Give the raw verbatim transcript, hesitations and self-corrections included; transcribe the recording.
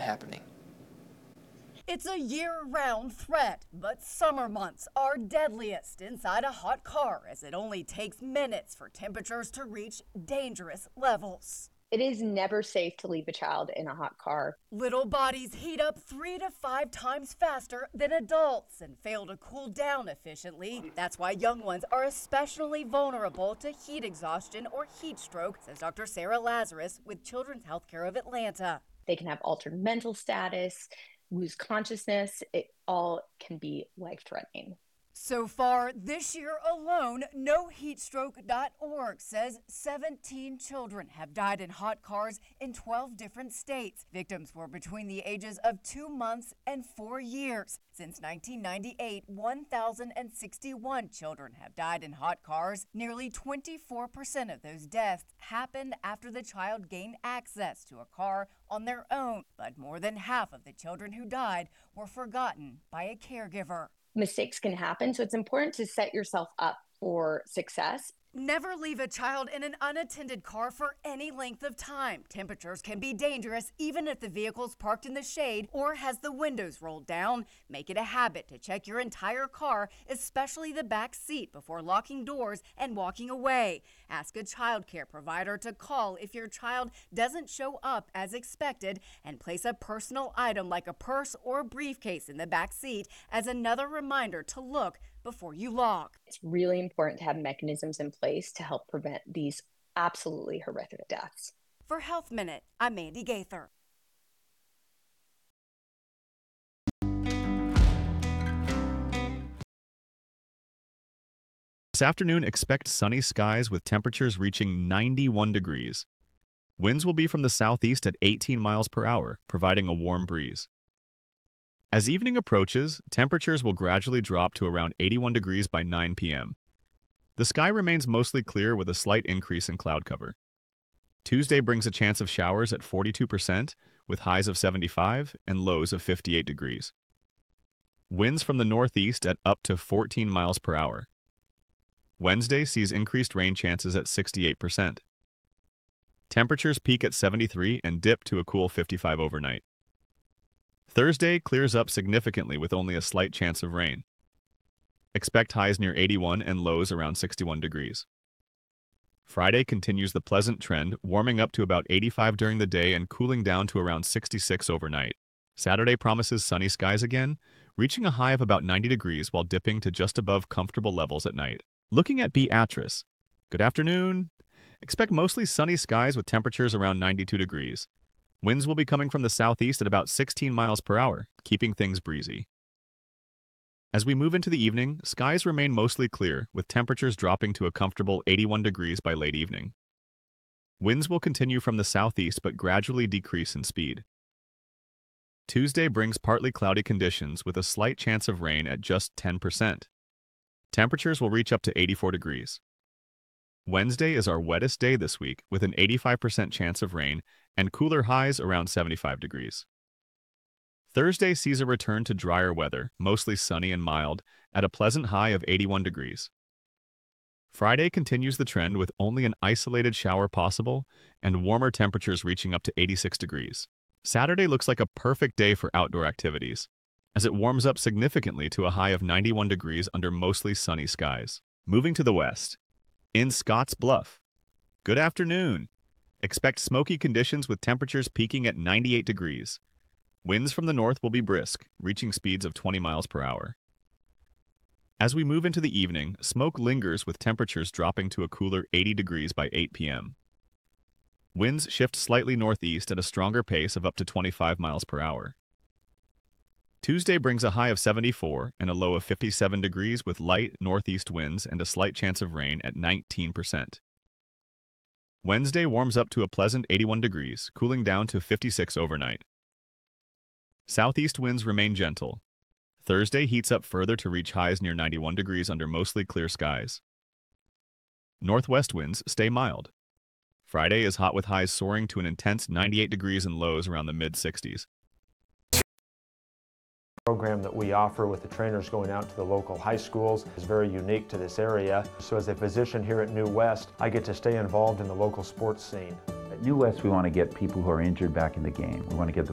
happening. It's a year-round threat, but summer months are deadliest inside a hot car as it only takes minutes for temperatures to reach dangerous levels. It is never safe to leave a child in a hot car. Little bodies heat up three to five times faster than adults and fail to cool down efficiently. That's why young ones are especially vulnerable to heat exhaustion or heat stroke, says Doctor Sarah Lazarus with Children's Healthcare of Atlanta. They can have altered mental status, lose consciousness. It all can be life-threatening. So far this year alone, no heat stroke dot org says seventeen children have died in hot cars in twelve different states. Victims were between the ages of two months and four years. Since nineteen ninety-eight, one thousand sixty-one children have died in hot cars. Nearly twenty-four percent of those deaths happened after the child gained access to a car on their own. But more than half of the children who died were forgotten by a caregiver. Mistakes can happen, so it's important to set yourself up for success. Never leave a child in an unattended car for any length of time. Temperatures can be dangerous even if the vehicle's parked in the shade or has the windows rolled down. Make it a habit to check your entire car, especially the back seat, before locking doors and walking away. Ask a child care provider to call if your child doesn't show up as expected, and place a personal item like a purse or briefcase in the back seat as another reminder to look before you lock. It's really important to have mechanisms in place to help prevent these absolutely horrific deaths. For Health Minute, I'm Mandy Gaither. This afternoon, expect sunny skies with temperatures reaching ninety-one degrees. Winds will be from the southeast at eighteen miles per hour, providing a warm breeze. As evening approaches, temperatures will gradually drop to around eighty-one degrees by nine p m The sky remains mostly clear with a slight increase in cloud cover. Tuesday brings a chance of showers at forty-two percent, with highs of seventy-five and lows of fifty-eight degrees. Winds from the northeast at up to fourteen miles per hour. Wednesday sees increased rain chances at sixty-eight percent. Temperatures peak at seventy-three and dip to a cool fifty-five overnight. Thursday clears up significantly with only a slight chance of rain. Expect highs near eighty-one and lows around sixty-one degrees. Friday continues the pleasant trend, warming up to about eighty-five during the day and cooling down to around sixty-six overnight. Saturday promises sunny skies again, reaching a high of about ninety degrees while dipping to just above comfortable levels at night. Looking at Beatrice. Good afternoon. Expect mostly sunny skies with temperatures around ninety-two degrees. Winds will be coming from the southeast at about sixteen miles per hour, keeping things breezy. As we move into the evening, skies remain mostly clear, with temperatures dropping to a comfortable eighty-one degrees by late evening. Winds will continue from the southeast but gradually decrease in speed. Tuesday brings partly cloudy conditions with a slight chance of rain at just ten percent. Temperatures will reach up to eighty-four degrees. Wednesday is our wettest day this week, with an eighty-five percent chance of rain and cooler highs around seventy-five degrees. Thursday sees a return to drier weather, mostly sunny and mild, at a pleasant high of eighty-one degrees. Friday continues the trend with only an isolated shower possible and warmer temperatures reaching up to eighty-six degrees. Saturday looks like a perfect day for outdoor activities, as it warms up significantly to a high of ninety-one degrees under mostly sunny skies. Moving to the west. In Scotts Bluff. Good afternoon. Expect smoky conditions with temperatures peaking at ninety-eight degrees. Winds from the north will be brisk, reaching speeds of twenty miles per hour. As we move into the evening, smoke lingers with temperatures dropping to a cooler eighty degrees by eight p m Winds shift slightly northeast at a stronger pace of up to twenty-five miles per hour. Tuesday brings a high of seventy-four and a low of fifty-seven degrees with light northeast winds and a slight chance of rain at nineteen percent. Wednesday warms up to a pleasant eighty-one degrees, cooling down to fifty-six overnight. Southeast winds remain gentle. Thursday heats up further to reach highs near ninety-one degrees under mostly clear skies. Northwest winds stay mild. Friday is hot with highs soaring to an intense ninety-eight degrees and lows around the mid sixties. Program that we offer with the trainers going out to the local high schools is very unique to this area. So as a physician here at New West, I get to stay involved in the local sports scene. At New West, we want to get people who are injured back in the game. We want to get them